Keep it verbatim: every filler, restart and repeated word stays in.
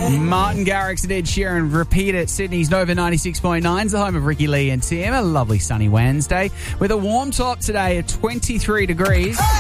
Martin Garrix and Ed Sheeran repeat at Sydney's Nova ninety-six point nine, the home of Ricky Lee and Tim. A lovely sunny Wednesday with a warm top today of twenty-three degrees.